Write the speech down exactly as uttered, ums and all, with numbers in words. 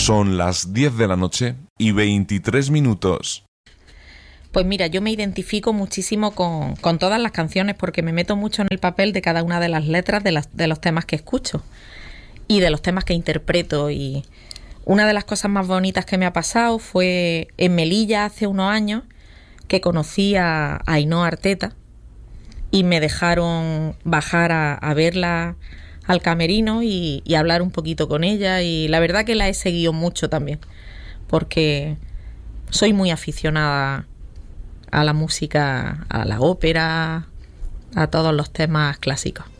Son las diez de la noche y veintitrés minutos. Pues mira, yo me identifico muchísimo con, con todas las canciones porque me meto mucho en el papel de cada una de las letras de, las, de los temas que escucho y de los temas que interpreto. Y una de las cosas más bonitas que me ha pasado fue en Melilla hace unos años, que conocí a Ainhoa Arteta y me dejaron bajar a, a verla al camerino y, y hablar un poquito con ella, y la verdad que la he seguido mucho también porque soy muy aficionada a la música, a la ópera, a todos los temas clásicos.